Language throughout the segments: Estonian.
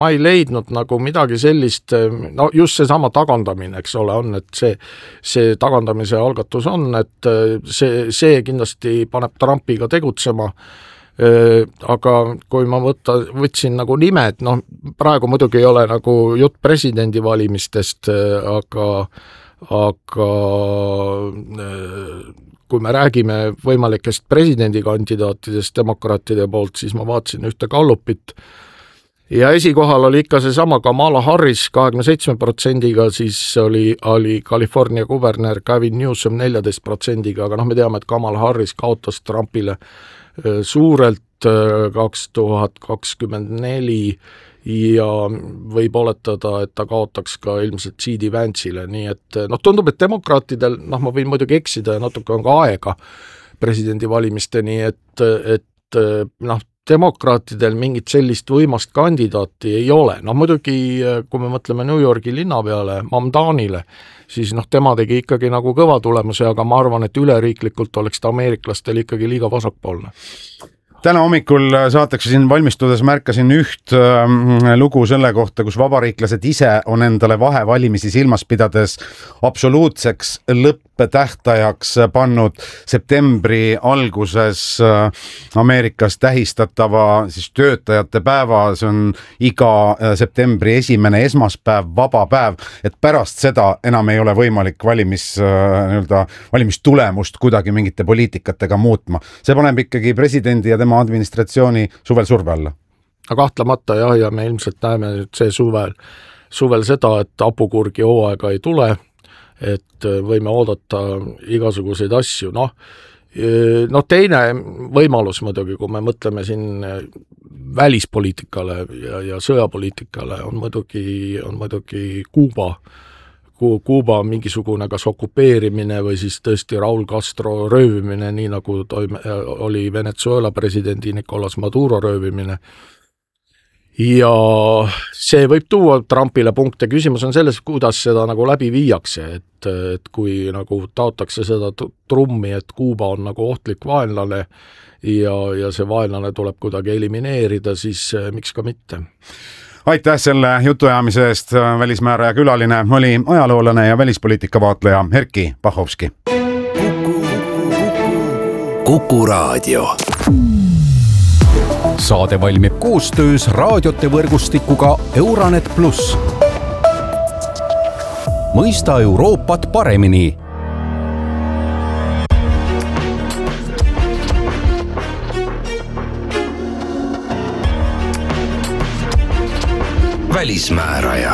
ma ei leidnud nagu midagi sellist, no just seesama tagandamine, eks ole, on, et see tagandamise algatus on, et see kindlasti paneb Trumpiga tegutsema, aga kui ma võtsin nagu nimed, noh praegu muidugi ei ole nagu jutt presidendivalimistest, aga kui me räägime võimalikest presidendikandidaatidest demokraatide poolt, siis ma vaatasin ühte Gallupit ja esikohal oli ikka seesama Kamala Harris 27%-ga, siis oli California kuberner Gavin Newsom 14%-ga, aga noh, me teame, et Kamala Harris kaotas Trumpile suurelt 2024 ja võib oletada, et ta kaotaks ka ilmselt C.D. Vance'ile, nii et noh, tundub, et demokraatidel, noh, ma võin muidugi eksida ja natuke on ka aega presidendivalimisteni, et noh, demokraatidel mingit sellist võimast kandidaati ei ole. No muidugi, kui me mõtleme New Yorgi linna peale, Mamdanile, siis noh, tema tegi ikkagi nagu kõva tulemuse, aga ma arvan, et üleriiklikult oleks ta ameeriklastel ikkagi liiga vasakpoolne. Täna hommikul saateks siin valmistudes märkasin üht lugu selle kohta, kus vabariiklased ise on endale vahevalimisi silmas pidades absoluutseks lõpptähtajaks pannud septembri alguses Ameerikas tähistatava siis töötajate päeva, see on iga septembri esimene esmaspäev, vaba päev, et pärast seda enam ei ole võimalik valimistulemust kuidagi mingite poliitikatega muutma. See paneb ikkagi presidendi ja tema administratsiooni suvel surve alla. Kahtlemata jah, ja me ilmselt näeme nüüd see suvel seda, et hapukurgi hooaega ei tule, et võime oodata igasuguseid asju. No teine võimalus muidugi, kui me mõtleme siin välispoliitikale ja sõjapoliitikale, on muidugi Kuuba mingisugune kas okupeerimine või siis tõesti Raul Castro röövimine, nii nagu oli Venezuela presidendi Nicolas Maduro röövimine. Ja see võib tuua Trumpile punkte. Küsimus on selles, kuidas seda nagu läbi viiakse, et kui nagu taotakse seda trummi, et Kuuba on nagu ohtlik vaenlane ja see vaenlane tuleb kuidagi elimineerida, siis miks ka mitte. Aitäh selle jutuajamise eest. Välismääraja külaline oli ajaloolane ja välispoliitika vaatleja Erkki Bahovski. Kuku Raadio. Saade valmib koostöös raadiote võrgustikuga Euranet Plus. Mõista Euroopat paremini. Välismääraja.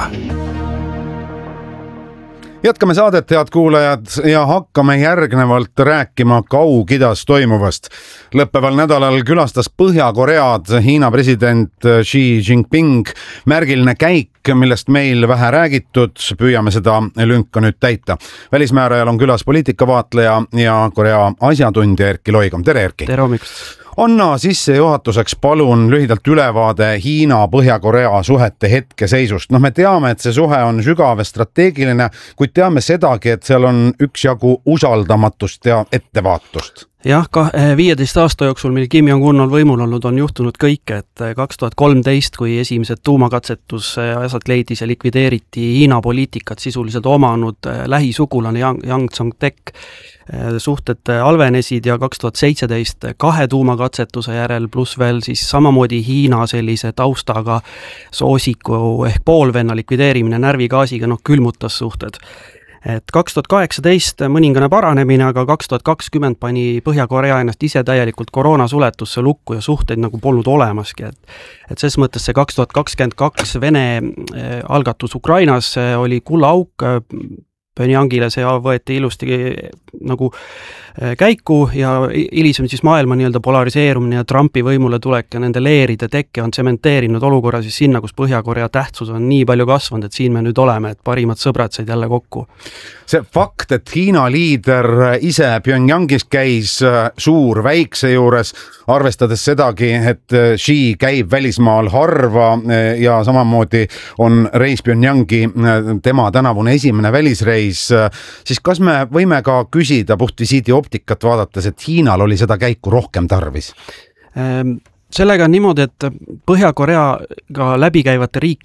Jätkame saadet, head kuulajad, ja hakkame järgnevalt rääkima Kaug-Idas toimuvast. Lõppeval nädalal külastas Põhja-Koread Hiina president Xi Jinping. Märgiline käik, millest meil vähe räägitud, püüame seda lünka nüüd täita. Välismäärajal on külas poliitikavaatleja ja Korea asjatundja Erkki Loigam. Tere, Erkki! Tere hommikust! Anna sissejuhatuseks palun lühidalt ülevaade Hiina-Põhja-Korea suhete hetkeseisust. Me teame, et see suhe on sügav ja strateegiline, kuid teame sedagi, et seal on üksjagu usaldamatust ja ettevaatust. Jah, 15 aasta jooksul, mil Kim Jong-un on võimul olnud, on juhtunud kõike, et 2013, kui esimesed tuumakatsetus asjad leidis ja likvideeriti Hiina poliitikat sisuliselt omanud lähisugulane Yang Tsong-tek, suhted halvenesid ja 2017 2 tuumakatsetuse järel pluss veel siis samamoodi Hiina sellise taustaga soosiku ehk poolvenna likvideerimine närvigaasiga külmutas suhted. Et 2018 mõningane paranemine, aga 2020 pani Põhja-Korea ennast ise täielikult koroonasuletusse lukku ja suhteid nagu polnud olemaski. Et ses mõttes see 2022 Vene algatus Ukrainas oli kullaauk. Pyongyangile see võeti ilusti nagu käiku ja hilisem siis maailma nii-öelda polariseerumine ja Trumpi võimule tulek ja nende leeride tekke on tsementeerinud olukorra siis sinna, kus Põhja-Korea tähtsus on nii palju kasvanud, et siin me nüüd oleme, et parimad sõbrad said jälle kokku. See fakt, et Hiina liider ise Pyongyangis käis suur väikse juures, arvestades sedagi, et Xi käib välismaal harva ja samamoodi on reis Pyongyangi tema tänavune esimene välisreis, siis kas me võime ka küsida puhtvisiidi optikat vaadates, et Hiinal oli seda käiku rohkem tarvis? Sellega on niimoodi, et Põhja-Koreaga läbikäivate